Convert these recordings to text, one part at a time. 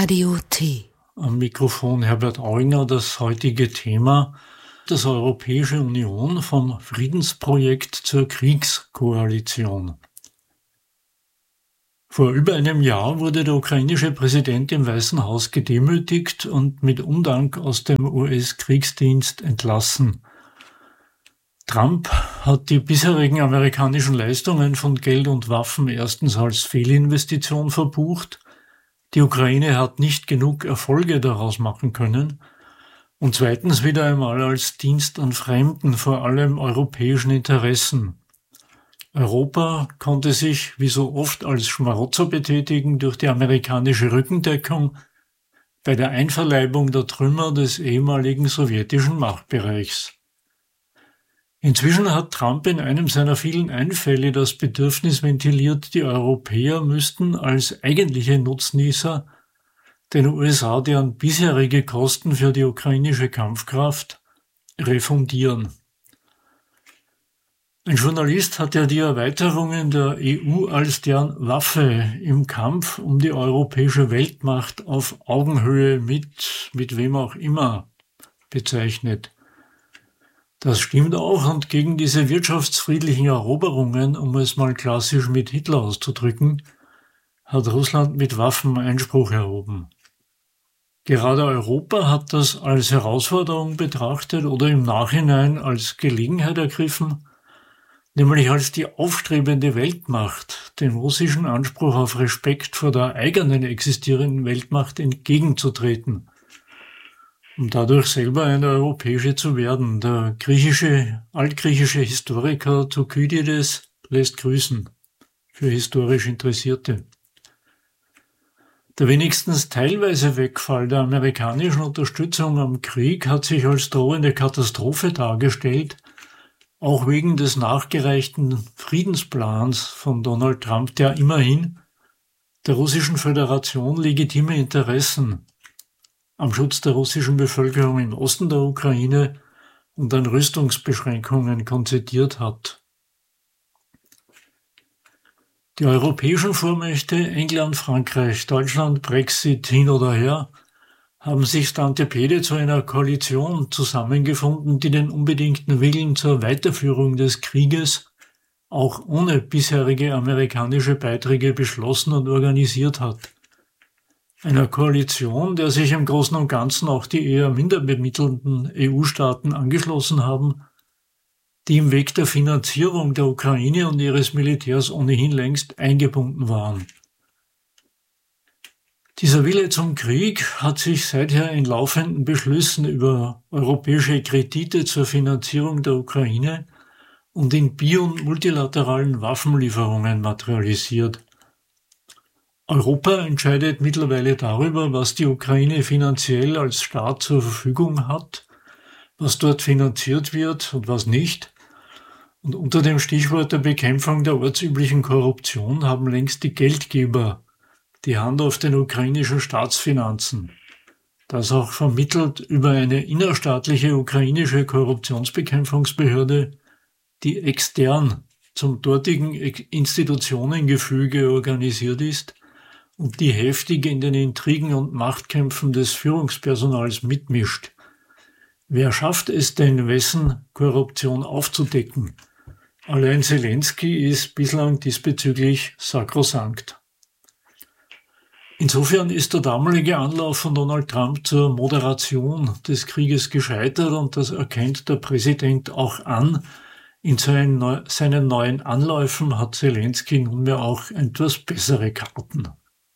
Radio T. Am Mikrofon Herbert Auinger. Das heutige Thema: das Europäische Union vom Friedensprojekt zur Kriegskoalition. Vor über einem Jahr wurde der ukrainische Präsident im Weißen Haus gedemütigt und mit Undank aus dem US-Kriegsdienst entlassen. Trump hat die bisherigen amerikanischen Leistungen von Geld und Waffen erstens als Fehlinvestition verbucht. Die Ukraine hat nicht genug Erfolge daraus machen können. Und zweitens wieder einmal als Dienst an Fremden, vor allem europäischen Interessen. Europa konnte sich, wie so oft, als Schmarotzer betätigen durch die amerikanische Rückendeckung bei der Einverleibung der Trümmer des ehemaligen sowjetischen Machtbereichs. Inzwischen hat Trump in einem seiner vielen Einfälle das Bedürfnis ventiliert, die Europäer müssten als eigentliche Nutznießer den USA deren bisherige Kosten für die ukrainische Kampfkraft refundieren. Ein Journalist hat ja die Erweiterungen der EU als deren Waffe im Kampf um die europäische Weltmacht auf Augenhöhe mit wem auch immer bezeichnet. Das stimmt auch, und gegen diese wirtschaftsfriedlichen Eroberungen, um es mal klassisch mit Hitler auszudrücken, hat Russland mit Waffen Einspruch erhoben. Gerade Europa hat das als Herausforderung betrachtet oder im Nachhinein als Gelegenheit ergriffen, nämlich als die aufstrebende Weltmacht dem russischen Anspruch auf Respekt vor der eigenen existierenden Weltmacht entgegenzutreten, um dadurch selber eine europäische zu werden. Der altgriechische Historiker Thukydides lässt grüßen, für historisch Interessierte. Der wenigstens teilweise Wegfall der amerikanischen Unterstützung am Krieg hat sich als drohende Katastrophe dargestellt, auch wegen des nachgereichten Friedensplans von Donald Trump, der immerhin der Russischen Föderation legitime Interessen am Schutz der russischen Bevölkerung im Osten der Ukraine und an Rüstungsbeschränkungen konzidiert hat. Die europäischen Vormächte England, Frankreich, Deutschland, Brexit, hin oder her, haben sich stante pede zu einer Koalition zusammengefunden, die den unbedingten Willen zur Weiterführung des Krieges auch ohne bisherige amerikanische Beiträge beschlossen und organisiert hat. Einer Koalition, der sich im Großen und Ganzen auch die eher minder bemittelnden EU-Staaten angeschlossen haben, die im Weg der Finanzierung der Ukraine und ihres Militärs ohnehin längst eingebunden waren. Dieser Wille zum Krieg hat sich seither in laufenden Beschlüssen über europäische Kredite zur Finanzierung der Ukraine und in und multilateralen Waffenlieferungen materialisiert. Europa entscheidet mittlerweile darüber, was die Ukraine finanziell als Staat zur Verfügung hat, was dort finanziert wird und was nicht. Und unter dem Stichwort der Bekämpfung der ortsüblichen Korruption haben längst die Geldgeber die Hand auf den ukrainischen Staatsfinanzen. Das auch vermittelt über eine innerstaatliche ukrainische Korruptionsbekämpfungsbehörde, die extern zum dortigen Institutionengefüge organisiert ist und die heftig in den Intrigen und Machtkämpfen des Führungspersonals mitmischt. Wer schafft es denn, wessen Korruption aufzudecken? Allein Zelensky ist bislang diesbezüglich sakrosankt. Insofern ist der damalige Anlauf von Donald Trump zur Moderation des Krieges gescheitert, und das erkennt der Präsident auch an. In seinen neuen Anläufen hat Zelensky nunmehr auch etwas bessere Karten.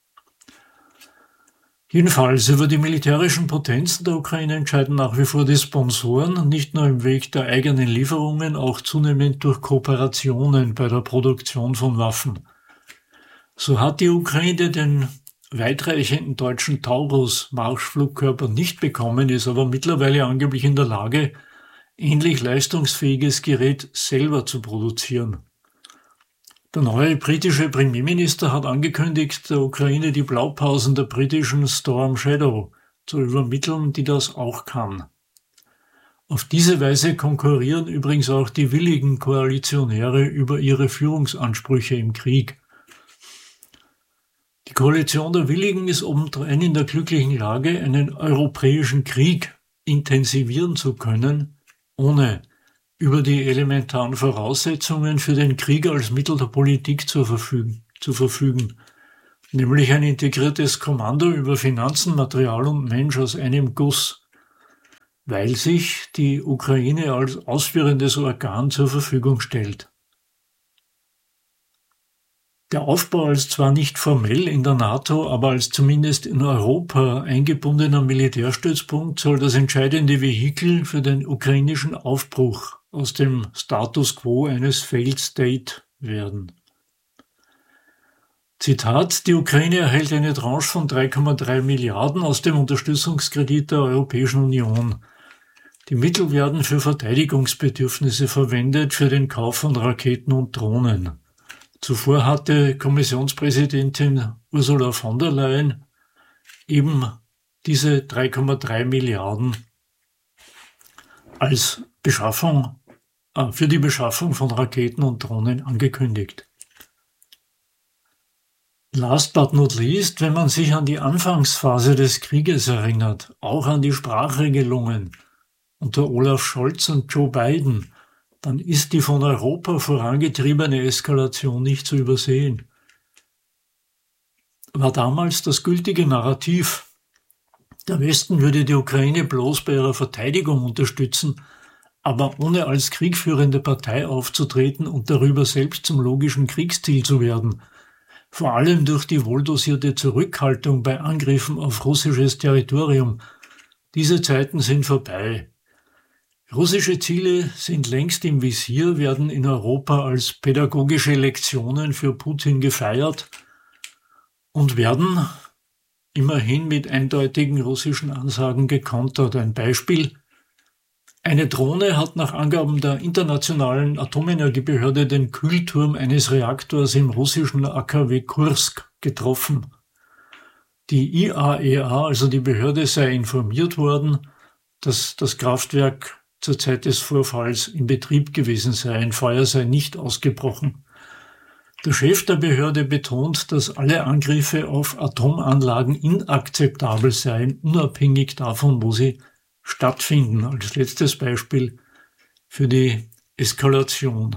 Jedenfalls über die militärischen Potenzen der Ukraine entscheiden nach wie vor die Sponsoren, nicht nur im Weg der eigenen Lieferungen, auch zunehmend durch Kooperationen bei der Produktion von Waffen. So hat die Ukraine den weitreichenden deutschen Taurus-Marschflugkörper nicht bekommen, ist aber mittlerweile angeblich in der Lage, ähnlich leistungsfähiges Gerät selber zu produzieren. Der neue britische Premierminister hat angekündigt, der Ukraine die Blaupausen der britischen Storm Shadow zu übermitteln, die das auch kann. Auf diese Weise konkurrieren übrigens auch die willigen Koalitionäre über ihre Führungsansprüche im Krieg. Die Koalition der Willigen ist obendrein in der glücklichen Lage, einen europäischen Krieg intensivieren zu können, ohne über die elementaren Voraussetzungen für den Krieg als Mittel der Politik zu verfügen, nämlich ein integriertes Kommando über Finanzen, Material und Mensch aus einem Guss, weil sich die Ukraine als ausführendes Organ zur Verfügung stellt. Der Aufbau als zwar nicht formell in der NATO, aber als zumindest in Europa eingebundener Militärstützpunkt soll das entscheidende Vehikel für den ukrainischen Aufbruch aus dem Status quo eines Failed State werden. Zitat: Die Ukraine erhält eine Tranche von 3,3 Milliarden aus dem Unterstützungskredit der Europäischen Union. Die Mittel werden für Verteidigungsbedürfnisse verwendet, für den Kauf von Raketen und Drohnen. Zuvor hatte Kommissionspräsidentin Ursula von der Leyen eben diese 3,3 Milliarden als für die Beschaffung von Raketen und Drohnen angekündigt. Last but not least, wenn man sich an die Anfangsphase des Krieges erinnert, auch an die Sprachregelungen unter Olaf Scholz und Joe Biden, dann ist die von Europa vorangetriebene Eskalation nicht zu übersehen. War damals das gültige Narrativ, der Westen würde die Ukraine bloß bei ihrer Verteidigung unterstützen, aber ohne als kriegführende Partei aufzutreten und darüber selbst zum logischen Kriegsziel zu werden, vor allem durch die wohldosierte Zurückhaltung bei Angriffen auf russisches Territorium. Diese Zeiten sind vorbei. Russische Ziele sind längst im Visier, werden in Europa als pädagogische Lektionen für Putin gefeiert und werden immerhin mit eindeutigen russischen Ansagen gekontert. Ein Beispiel: Eine Drohne hat nach Angaben der Internationalen Atomenergiebehörde den Kühlturm eines Reaktors im russischen AKW Kursk getroffen. Die IAEA, also die Behörde, sei informiert worden, dass das Kraftwerk zur Zeit des Vorfalls in Betrieb gewesen sei. Ein Feuer sei nicht ausgebrochen. Der Chef der Behörde betont, dass alle Angriffe auf Atomanlagen inakzeptabel seien, unabhängig davon, wo sie stattfinden. Als letztes Beispiel für die Eskalation.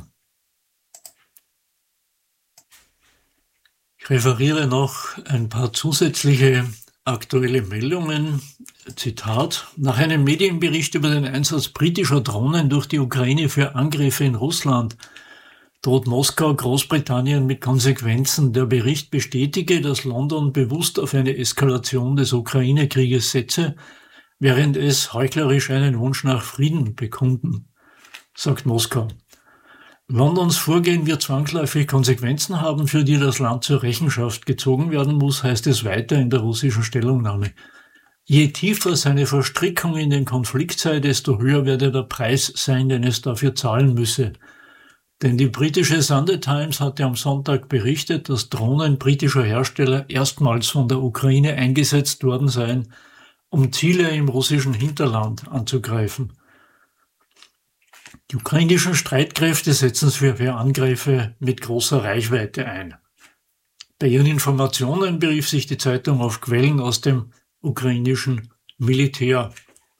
Ich referiere noch ein paar zusätzliche aktuelle Meldungen. Zitat: Nach einem Medienbericht über den Einsatz britischer Drohnen durch die Ukraine für Angriffe in Russland droht Moskau Großbritannien mit Konsequenzen. Der Bericht bestätige, dass London bewusst auf eine Eskalation des Ukraine-Krieges setze, während es heuchlerisch einen Wunsch nach Frieden bekunden, sagt Moskau. Londons Vorgehen wird zwangsläufig Konsequenzen haben, für die das Land zur Rechenschaft gezogen werden muss, heißt es weiter in der russischen Stellungnahme. Je tiefer seine Verstrickung in den Konflikt sei, desto höher werde der Preis sein, den es dafür zahlen müsse. Denn die britische Sunday Times hatte am Sonntag berichtet, dass Drohnen britischer Hersteller erstmals von der Ukraine eingesetzt worden seien, um Ziele im russischen Hinterland anzugreifen. Die ukrainischen Streitkräfte setzen sich für Angriffe mit großer Reichweite ein. Bei ihren Informationen berief sich die Zeitung auf Quellen aus dem ukrainischen Militär.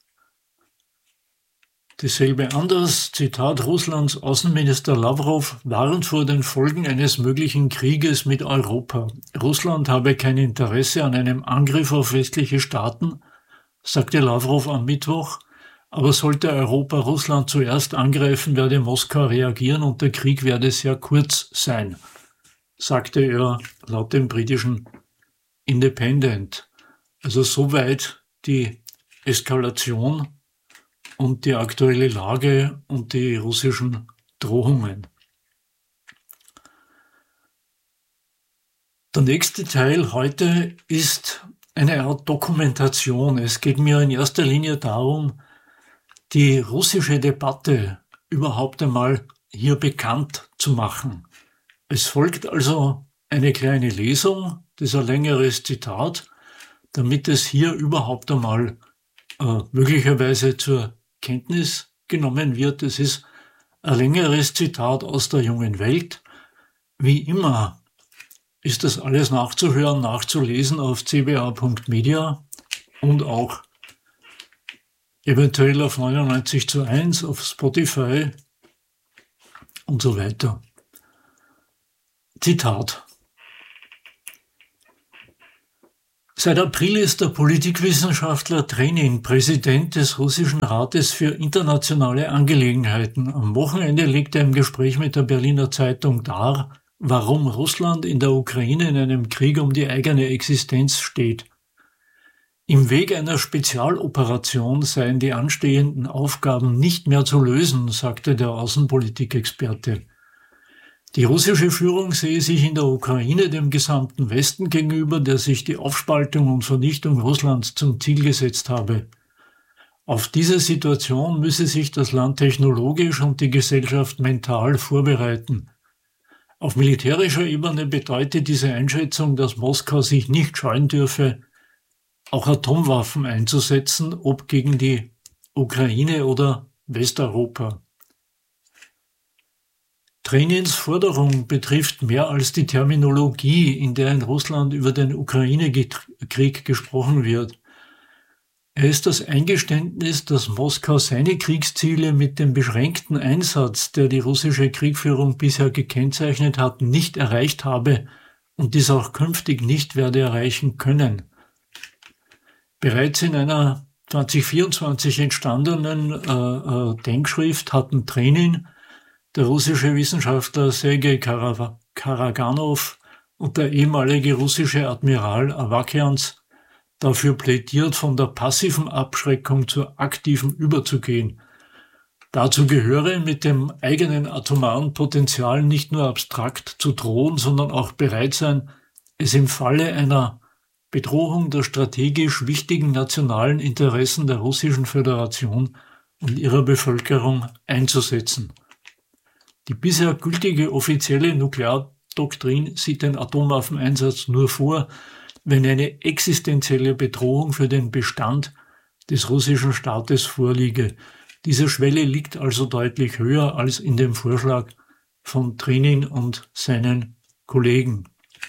Dasselbe anders, Zitat: Russlands Außenminister Lavrov warnt vor den Folgen eines möglichen Krieges mit Europa. Russland habe kein Interesse an einem Angriff auf westliche Staaten, sagte Lavrov am Mittwoch, aber sollte Europa Russland zuerst angreifen, werde Moskau reagieren und der Krieg werde sehr kurz sein, sagte er laut dem britischen Independent. Also soweit die Eskalation und die aktuelle Lage und die russischen Drohungen. Der nächste Teil heute ist eine Art Dokumentation. Es geht mir in erster Linie darum, die russische Debatte überhaupt einmal hier bekannt zu machen. Es folgt also eine kleine Lesung, das ist ein längeres Zitat, damit es hier überhaupt einmal möglicherweise zur Kenntnis genommen wird. Es ist ein längeres Zitat aus der Jungen Welt. Wie immer ist das alles nachzuhören, nachzulesen auf cba.media und auch eventuell auf 99:1, auf Spotify und so weiter. Zitat. Seit April ist der Politikwissenschaftler Trenin Präsident des Russischen Rates für internationale Angelegenheiten. Am Wochenende legte er im Gespräch mit der Berliner Zeitung dar, warum Russland in der Ukraine in einem Krieg um die eigene Existenz steht. Im Weg einer Spezialoperation seien die anstehenden Aufgaben nicht mehr zu lösen, sagte der Außenpolitikexperte. Die russische Führung sehe sich in der Ukraine dem gesamten Westen gegenüber, der sich die Aufspaltung und Vernichtung Russlands zum Ziel gesetzt habe. Auf diese Situation müsse sich das Land technologisch und die Gesellschaft mental vorbereiten. Auf militärischer Ebene bedeutet diese Einschätzung, dass Moskau sich nicht scheuen dürfe, auch Atomwaffen einzusetzen, ob gegen die Ukraine oder Westeuropa. Trenins Forderung betrifft mehr als die Terminologie, in der in Russland über den Ukraine-Krieg gesprochen wird. Er ist das Eingeständnis, dass Moskau seine Kriegsziele mit dem beschränkten Einsatz, der die russische Kriegführung bisher gekennzeichnet hat, nicht erreicht habe und dies auch künftig nicht werde erreichen können. Bereits in einer 2024 entstandenen Denkschrift hatten Trenin, der russische Wissenschaftler Sergei Karaganov und der ehemalige russische Admiral Avakians dafür plädiert, von der passiven Abschreckung zur aktiven überzugehen. Dazu gehöre, mit dem eigenen atomaren Potenzial nicht nur abstrakt zu drohen, sondern auch bereit sein, es im Falle einer Bedrohung der strategisch wichtigen nationalen Interessen der Russischen Föderation und ihrer Bevölkerung einzusetzen. Die bisher gültige offizielle Nukleardoktrin sieht den Atomwaffeneinsatz nur vor, wenn eine existenzielle Bedrohung für den Bestand des russischen Staates vorliege. Diese Schwelle liegt also deutlich höher als in dem Vorschlag von Trenin und seinen Kollegen.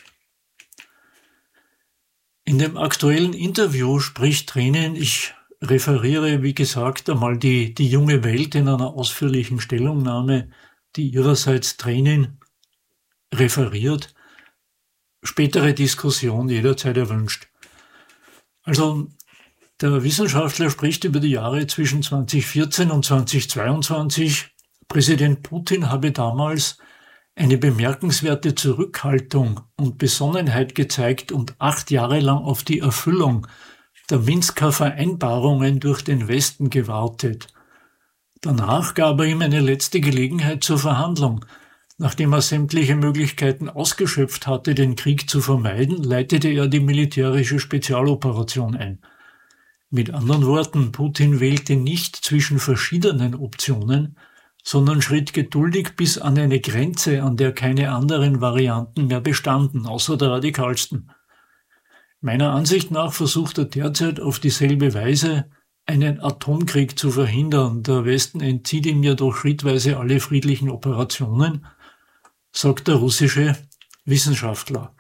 In dem aktuellen Interview spricht Trenin, ich referiere, wie gesagt, einmal die junge Welt in einer ausführlichen Stellungnahme, die ihrerseits Trenin referiert, spätere Diskussion jederzeit erwünscht. Also der Wissenschaftler spricht über die Jahre zwischen 2014 und 2022. Präsident Putin habe damals eine bemerkenswerte Zurückhaltung und Besonnenheit gezeigt und 8 Jahre lang auf die Erfüllung der Minsker Vereinbarungen durch den Westen gewartet. Danach gab er ihm eine letzte Gelegenheit zur Verhandlung. Nachdem er sämtliche Möglichkeiten ausgeschöpft hatte, den Krieg zu vermeiden, leitete er die militärische Spezialoperation ein. Mit anderen Worten, Putin wählte nicht zwischen verschiedenen Optionen, sondern schritt geduldig bis an eine Grenze, an der keine anderen Varianten mehr bestanden, außer der radikalsten. Meiner Ansicht nach versucht er derzeit auf dieselbe Weise, einen Atomkrieg zu verhindern. Der Westen entzieht ihm jedoch schrittweise alle friedlichen Operationen, sagt der russische Wissenschaftler.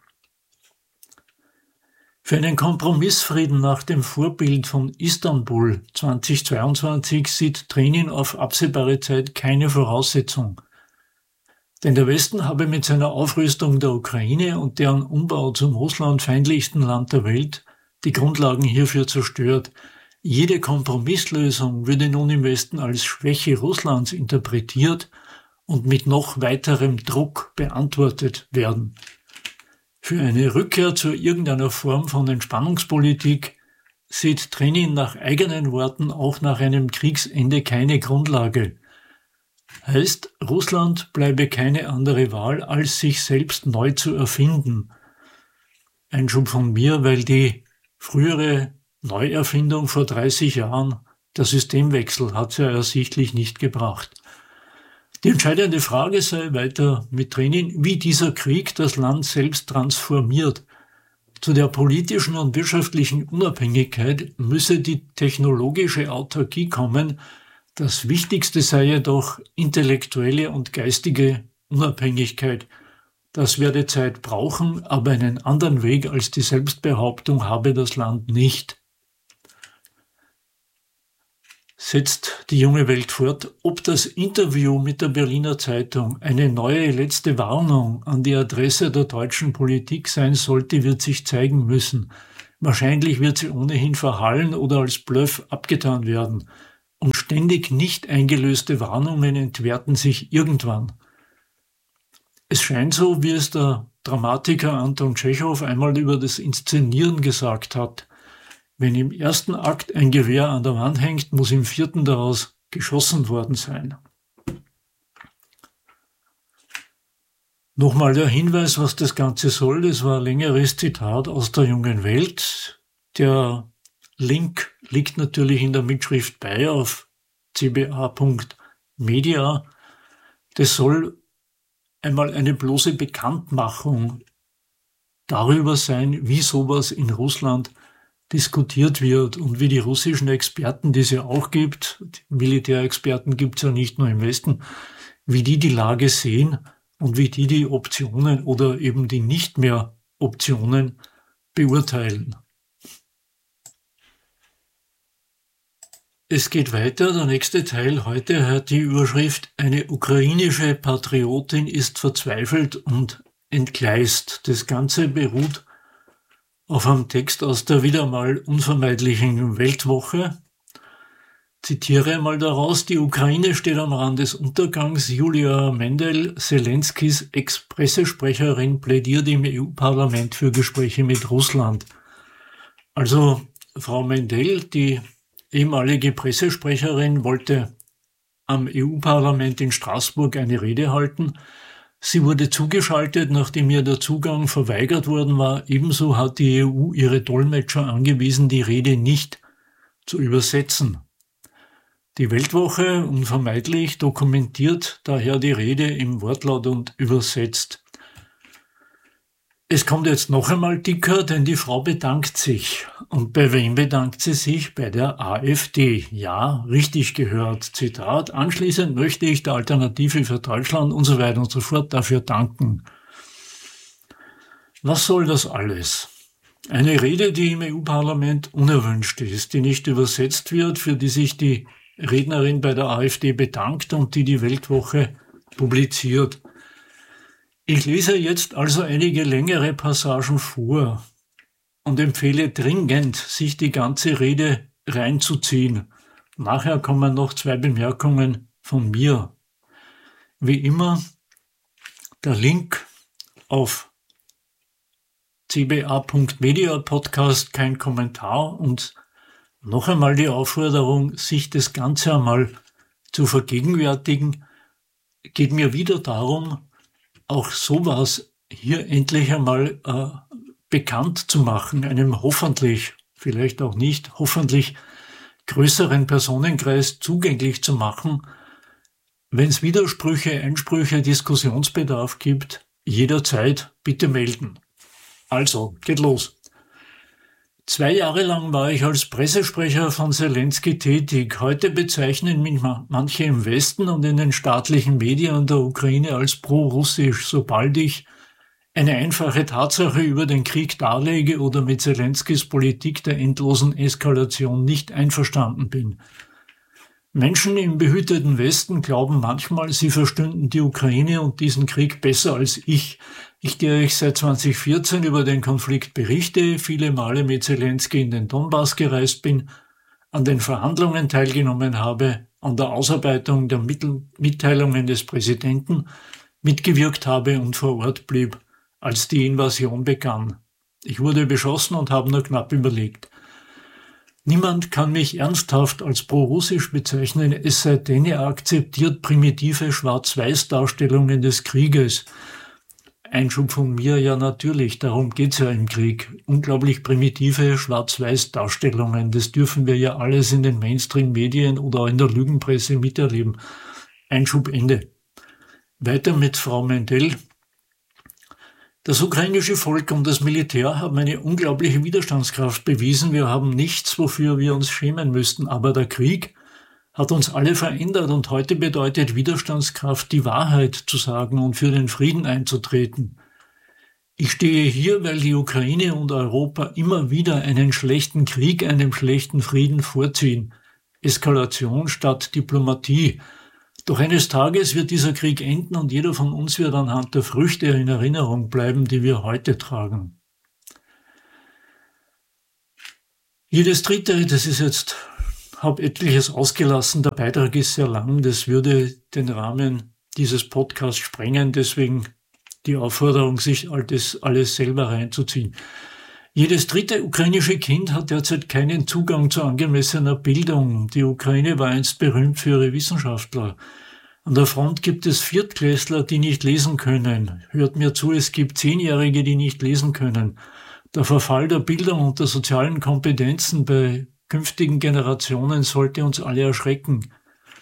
Für einen Kompromissfrieden nach dem Vorbild von Istanbul 2022 sieht Trenin auf absehbare Zeit keine Voraussetzung. Denn der Westen habe mit seiner Aufrüstung der Ukraine und deren Umbau zum russlandfeindlichsten Land der Welt die Grundlagen hierfür zerstört. Jede Kompromisslösung würde nun im Westen als Schwäche Russlands interpretiert und mit noch weiterem Druck beantwortet werden. Für eine Rückkehr zu irgendeiner Form von Entspannungspolitik sieht Trenin nach eigenen Worten auch nach einem Kriegsende keine Grundlage. Heißt, Russland bleibe keine andere Wahl, als sich selbst neu zu erfinden. Einschub von mir, weil die frühere Neuerfindung vor 30 Jahren, der Systemwechsel, hat es ja ersichtlich nicht gebracht. Die entscheidende Frage sei weiter mit Trenin, wie dieser Krieg das Land selbst transformiert. Zu der politischen und wirtschaftlichen Unabhängigkeit müsse die technologische Autarkie kommen. Das Wichtigste sei jedoch intellektuelle und geistige Unabhängigkeit. Das werde Zeit brauchen, aber einen anderen Weg als die Selbstbehauptung habe das Land nicht. Setzt die junge Welt fort, ob das Interview mit der Berliner Zeitung eine neue letzte Warnung an die Adresse der deutschen Politik sein sollte, wird sich zeigen müssen. Wahrscheinlich wird sie ohnehin verhallen oder als Bluff abgetan werden. Und ständig nicht eingelöste Warnungen entwerten sich irgendwann. Es scheint so, wie es der Dramatiker Anton Tschechow einmal über das Inszenieren gesagt hat. Wenn im ersten Akt ein Gewehr an der Wand hängt, muss im vierten daraus geschossen worden sein. Nochmal der Hinweis, was das Ganze soll. Das war ein längeres Zitat aus der Jungen Welt. Der Link liegt natürlich in der Mitschrift bei auf cba.media. Das soll einmal eine bloße Bekanntmachung darüber sein, wie sowas in Russland diskutiert wird und wie die russischen Experten, die es ja auch gibt, die Militärexperten gibt es ja nicht nur im Westen, wie die Lage sehen und wie die Optionen oder eben die nicht mehr Optionen beurteilen. Es geht weiter, der nächste Teil heute hat die Überschrift „Eine ukrainische Patriotin ist verzweifelt und entgleist". Das Ganze beruht auf einem Text aus der wieder mal unvermeidlichen Weltwoche. Zitiere einmal daraus: Die Ukraine steht am Rand des Untergangs. Julia Mendel, Selenskys Ex-Pressesprecherin, plädiert im EU-Parlament für Gespräche mit Russland. Also Frau Mendel, die ehemalige Pressesprecherin, wollte am EU-Parlament in Straßburg eine Rede halten. Sie wurde zugeschaltet, nachdem ihr der Zugang verweigert worden war. Ebenso hat die EU ihre Dolmetscher angewiesen, die Rede nicht zu übersetzen. Die Weltwoche, unvermeidlich, dokumentiert daher die Rede im Wortlaut und übersetzt. Es kommt jetzt noch einmal dicker, denn die Frau bedankt sich. Und bei wem bedankt sie sich? Bei der AfD. Ja, richtig gehört. Zitat: Anschließend möchte ich der Alternative für Deutschland und so weiter und so fort dafür danken. Was soll das alles? Eine Rede, die im EU-Parlament unerwünscht ist, die nicht übersetzt wird, für die sich die Rednerin bei der AfD bedankt und die Weltwoche publiziert. Ich lese jetzt also einige längere Passagen vor und empfehle dringend, sich die ganze Rede reinzuziehen. Nachher kommen noch 2 Bemerkungen von mir. Wie immer der Link auf cba.media Podcast, kein Kommentar, und noch einmal die Aufforderung, sich das Ganze einmal zu vergegenwärtigen. Geht mir wieder darum, auch sowas hier endlich einmal bekannt zu machen, einem hoffentlich, vielleicht auch nicht, hoffentlich größeren Personenkreis zugänglich zu machen. Wenn es Widersprüche, Einsprüche, Diskussionsbedarf gibt, jederzeit bitte melden. Also, geht los. 2 Jahre lang war ich als Pressesprecher von Selensky tätig. Heute bezeichnen mich manche im Westen und in den staatlichen Medien der Ukraine als pro-russisch, sobald ich eine einfache Tatsache über den Krieg darlege oder mit Selenskys Politik der endlosen Eskalation nicht einverstanden bin. Menschen im behüteten Westen glauben manchmal, sie verstünden die Ukraine und diesen Krieg besser als ich. Ich, der ich seit 2014 über den Konflikt berichte, viele Male mit Selensky in den Donbass gereist bin, an den Verhandlungen teilgenommen habe, an der Ausarbeitung der Mitteilungen des Präsidenten mitgewirkt habe und vor Ort blieb, als die Invasion begann. Ich wurde beschossen und habe nur knapp überlegt. Niemand kann mich ernsthaft als pro-russisch bezeichnen, es sei denn, er akzeptiert primitive Schwarz-Weiß-Darstellungen des Krieges. Einschub von mir, ja natürlich, darum geht's ja im Krieg. Unglaublich primitive Schwarz-Weiß-Darstellungen, das dürfen wir ja alles in den Mainstream-Medien oder auch in der Lügenpresse miterleben. Einschub Ende. Weiter mit Frau Mendel. Das ukrainische Volk und das Militär haben eine unglaubliche Widerstandskraft bewiesen. Wir haben nichts, wofür wir uns schämen müssten. Aber der Krieg hat uns alle verändert und heute bedeutet Widerstandskraft, die Wahrheit zu sagen und für den Frieden einzutreten. Ich stehe hier, weil die Ukraine und Europa immer wieder einen schlechten Krieg einem schlechten Frieden vorziehen. Eskalation statt Diplomatie. Doch eines Tages wird dieser Krieg enden und jeder von uns wird anhand der Früchte in Erinnerung bleiben, die wir heute tragen. Jedes dritte, das ist jetzt, habe etliches ausgelassen, der Beitrag ist sehr lang, das würde den Rahmen dieses Podcasts sprengen, deswegen die Aufforderung, sich alles selber reinzuziehen. Jedes dritte ukrainische Kind hat derzeit keinen Zugang zu angemessener Bildung. Die Ukraine war einst berühmt für ihre Wissenschaftler. An der Front gibt es Viertklässler, die nicht lesen können. Hört mir zu, es gibt Zehnjährige, die nicht lesen können. Der Verfall der Bildung und der sozialen Kompetenzen bei künftigen Generationen sollte uns alle erschrecken.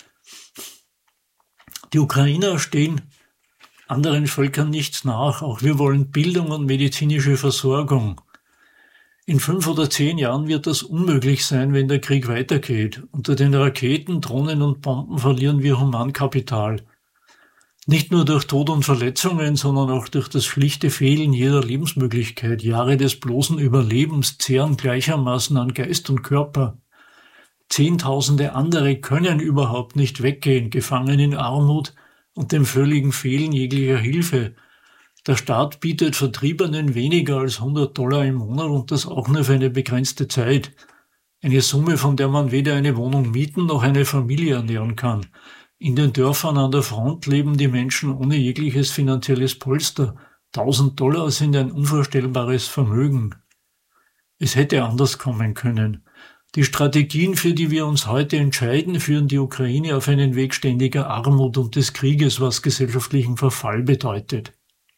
Die Ukrainer stehen anderen Völkern nichts nach. Auch wir wollen Bildung und medizinische Versorgung. In 5 oder 10 Jahren wird das unmöglich sein, wenn der Krieg weitergeht. Unter den Raketen, Drohnen und Bomben verlieren wir Humankapital. Nicht nur durch Tod und Verletzungen, sondern auch durch das schlichte Fehlen jeder Lebensmöglichkeit. Jahre des bloßen Überlebens zehren gleichermaßen an Geist und Körper. Zehntausende andere können überhaupt nicht weggehen, gefangen in Armut und dem völligen Fehlen jeglicher Hilfe. Der Staat bietet Vertriebenen weniger als $100 im Monat und das auch nur für eine begrenzte Zeit. Eine Summe, von der man weder eine Wohnung mieten noch eine Familie ernähren kann. In den Dörfern an der Front leben die Menschen ohne jegliches finanzielles Polster. $1000 sind ein unvorstellbares Vermögen. Es hätte anders kommen können. Die Strategien, für die wir uns heute entscheiden, führen die Ukraine auf einen Weg ständiger Armut und des Krieges, was gesellschaftlichen Verfall bedeutet.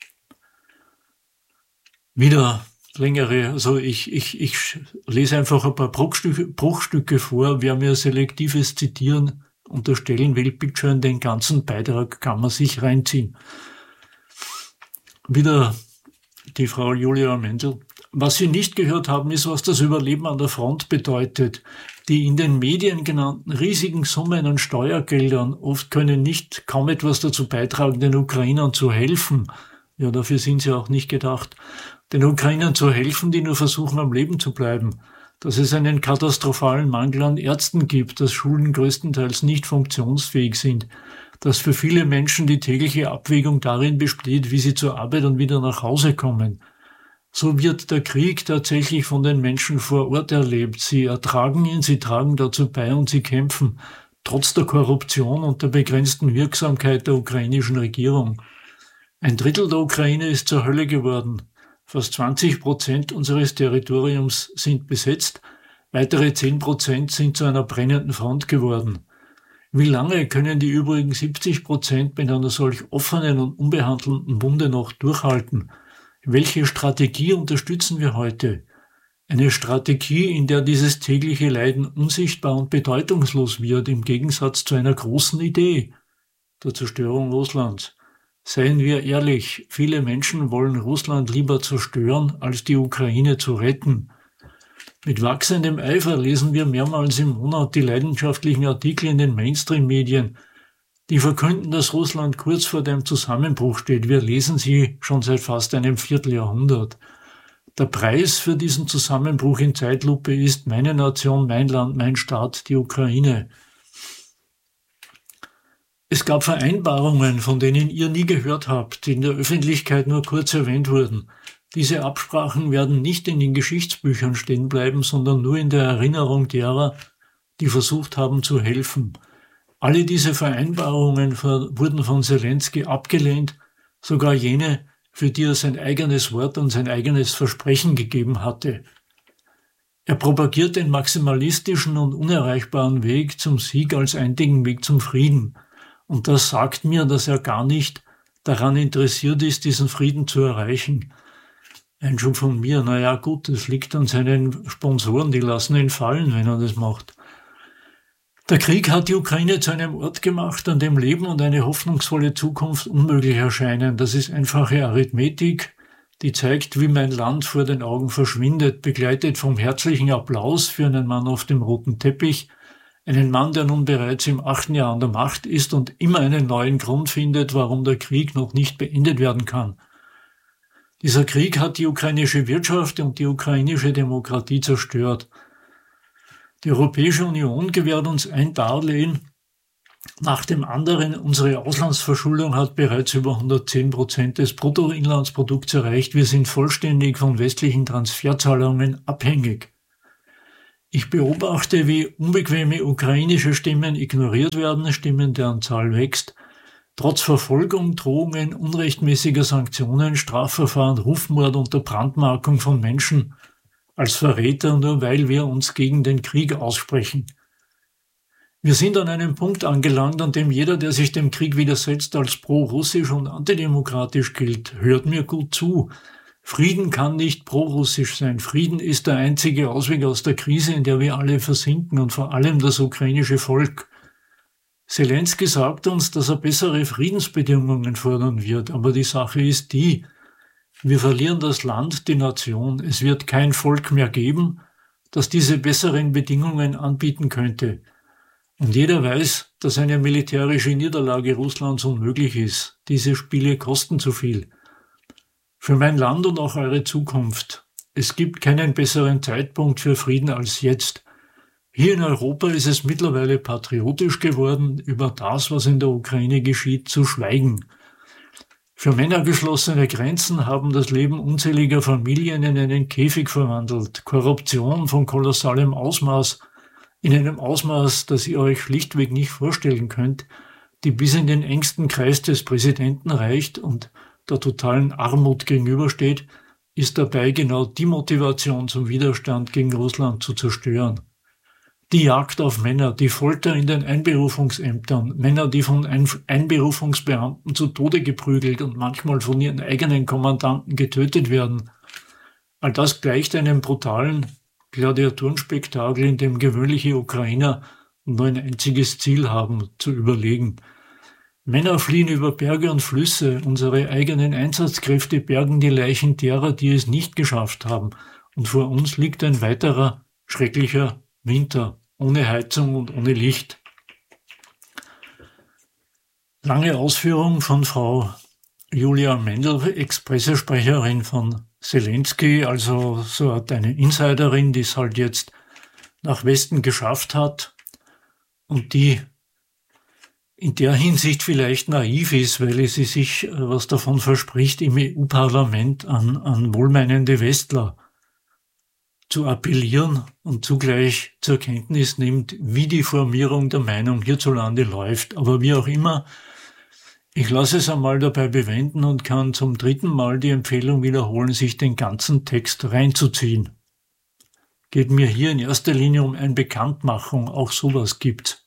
Wieder längere, also ich lese einfach ein paar Bruchstücke vor. Wer mir selektives Zitieren unterstellen will, bitteschön, den ganzen Beitrag kann man sich reinziehen. Wieder die Frau Julia Mendel. Was Sie nicht gehört haben, ist, was das Überleben an der Front bedeutet. Die in den Medien genannten riesigen Summen an Steuergeldern oft können kaum etwas dazu beitragen, den Ukrainern zu helfen. Ja, dafür sind sie auch nicht gedacht. Den Ukrainern zu helfen, die nur versuchen, am Leben zu bleiben. Dass es einen katastrophalen Mangel an Ärzten gibt, dass Schulen größtenteils nicht funktionsfähig sind, dass für viele Menschen die tägliche Abwägung darin besteht, wie sie zur Arbeit und wieder nach Hause kommen. So wird der Krieg tatsächlich von den Menschen vor Ort erlebt. Sie ertragen ihn, sie tragen dazu bei und sie kämpfen, trotz der Korruption und der begrenzten Wirksamkeit der ukrainischen Regierung. 1/3 der Ukraine ist zur Hölle geworden. Fast 20% unseres Territoriums sind besetzt. Weitere 10% sind zu einer brennenden Front geworden. Wie lange können die übrigen 70% mit einer solch offenen und unbehandelten Wunde noch durchhalten? Welche Strategie unterstützen wir heute? Eine Strategie, in der dieses tägliche Leiden unsichtbar und bedeutungslos wird, im Gegensatz zu einer großen Idee, der Zerstörung Russlands. Seien wir ehrlich, viele Menschen wollen Russland lieber zerstören, als die Ukraine zu retten. Mit wachsendem Eifer lesen wir mehrmals im Monat die leidenschaftlichen Artikel in den Mainstream-Medien, die verkünden, dass Russland kurz vor dem Zusammenbruch steht. Wir lesen sie schon seit fast einem Vierteljahrhundert. Der Preis für diesen Zusammenbruch in Zeitlupe ist meine Nation, mein Land, mein Staat, die Ukraine. Es gab Vereinbarungen, von denen ihr nie gehört habt, die in der Öffentlichkeit nur kurz erwähnt wurden. Diese Absprachen werden nicht in den Geschichtsbüchern stehen bleiben, sondern nur in der Erinnerung derer, die versucht haben zu helfen. Alle diese Vereinbarungen wurden von Zelensky abgelehnt, sogar jene, für die er sein eigenes Wort und sein eigenes Versprechen gegeben hatte. Er propagiert den maximalistischen und unerreichbaren Weg zum Sieg als einzigen Weg zum Frieden. Und das sagt mir, dass er gar nicht daran interessiert ist, diesen Frieden zu erreichen. Ein Schub von mir, naja gut, das liegt an seinen Sponsoren, die lassen ihn fallen, wenn er das macht. Der Krieg hat die Ukraine zu einem Ort gemacht, an dem Leben und eine hoffnungsvolle Zukunft unmöglich erscheinen. Das ist einfache Arithmetik, die zeigt, wie mein Land vor den Augen verschwindet, begleitet vom herzlichen Applaus für einen Mann auf dem roten Teppich, einen Mann, der nun bereits im 8. Jahr an der Macht ist und immer einen neuen Grund findet, warum der Krieg noch nicht beendet werden kann. Dieser Krieg hat die ukrainische Wirtschaft und die ukrainische Demokratie zerstört. Die Europäische Union gewährt uns ein Darlehen nach dem anderen. Unsere Auslandsverschuldung hat bereits über 110% des Bruttoinlandsprodukts erreicht. Wir sind vollständig von westlichen Transferzahlungen abhängig. Ich beobachte, wie unbequeme ukrainische Stimmen ignoriert werden, Stimmen, deren Zahl wächst. Trotz Verfolgung, Drohungen, unrechtmäßiger Sanktionen, Strafverfahren, Rufmord und der Brandmarkung von Menschen als Verräter, nur weil wir uns gegen den Krieg aussprechen. Wir sind an einem Punkt angelangt, an dem jeder, der sich dem Krieg widersetzt, als pro-russisch und antidemokratisch gilt. Hört mir gut zu. Frieden kann nicht pro-russisch sein. Frieden ist der einzige Ausweg aus der Krise, in der wir alle versinken, und vor allem das ukrainische Volk. Zelensky sagt uns, dass er bessere Friedensbedingungen fordern wird, aber die Sache ist die: Wir verlieren das Land, die Nation. Es wird kein Volk mehr geben, das diese besseren Bedingungen anbieten könnte. Und jeder weiß, dass eine militärische Niederlage Russlands unmöglich ist. Diese Spiele kosten zu viel. Für mein Land und auch eure Zukunft. Es gibt keinen besseren Zeitpunkt für Frieden als jetzt. Hier in Europa ist es mittlerweile patriotisch geworden, über das, was in der Ukraine geschieht, zu schweigen. Für Männer geschlossene Grenzen haben das Leben unzähliger Familien in einen Käfig verwandelt. Korruption von kolossalem Ausmaß, in einem Ausmaß, das ihr euch schlichtweg nicht vorstellen könnt, die bis in den engsten Kreis des Präsidenten reicht und der totalen Armut gegenübersteht, ist dabei genau die Motivation zum Widerstand gegen Russland zu zerstören. Die Jagd auf Männer, die Folter in den Einberufungsämtern, Männer, die von Einberufungsbeamten zu Tode geprügelt und manchmal von ihren eigenen Kommandanten getötet werden. All das gleicht einem brutalen Gladiatorenspektakel, in dem gewöhnliche Ukrainer nur ein einziges Ziel haben: zu überlegen. Männer fliehen über Berge und Flüsse, unsere eigenen Einsatzkräfte bergen die Leichen derer, die es nicht geschafft haben, und vor uns liegt ein weiterer schrecklicher Winter, ohne Heizung und ohne Licht. Lange Ausführung von Frau Julia Mendel, Ex-Pressesprecherin von Zelensky, also so eine Insiderin, die es halt jetzt nach Westen geschafft hat und die in der Hinsicht vielleicht naiv ist, weil sie sich was davon verspricht, im EU-Parlament an wohlmeinende Westler zu appellieren und zugleich zur Kenntnis nimmt, wie die Formierung der Meinung hierzulande läuft. Aber wie auch immer, ich lasse es einmal dabei bewenden und kann zum 3. Mal die Empfehlung wiederholen, sich den ganzen Text reinzuziehen. Geht mir hier in erster Linie um eine Bekanntmachung, auch sowas gibt's.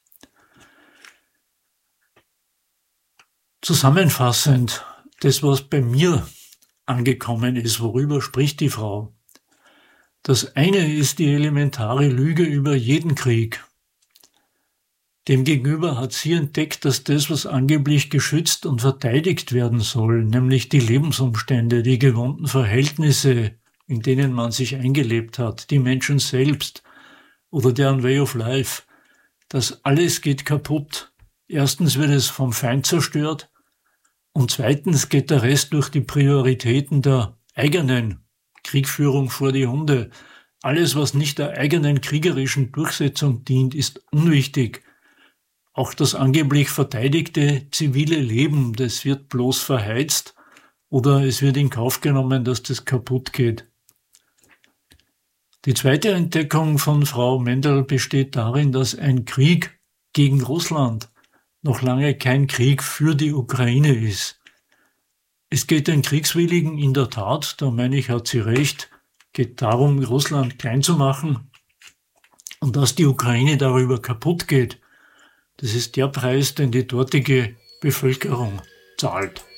Zusammenfassend, das, was bei mir angekommen ist, worüber spricht die Frau? Das eine ist die elementare Lüge über jeden Krieg. Demgegenüber hat sie entdeckt, dass das, was angeblich geschützt und verteidigt werden soll, nämlich die Lebensumstände, die gewohnten Verhältnisse, in denen man sich eingelebt hat, die Menschen selbst oder deren Way of Life, das alles geht kaputt. Erstens wird es vom Feind zerstört und zweitens geht der Rest durch die Prioritäten der eigenen Kriegführung vor die Hunde. Alles, was nicht der eigenen kriegerischen Durchsetzung dient, ist unwichtig. Auch das angeblich verteidigte zivile Leben, das wird bloß verheizt oder es wird in Kauf genommen, dass das kaputt geht. Die zweite Entdeckung von Frau Mendel besteht darin, dass ein Krieg gegen Russland noch lange kein Krieg für die Ukraine ist. Es geht den Kriegswilligen in der Tat, da meine ich, hat sie recht, geht darum, Russland klein zu machen und dass die Ukraine darüber kaputt geht. Das ist der Preis, den die dortige Bevölkerung zahlt.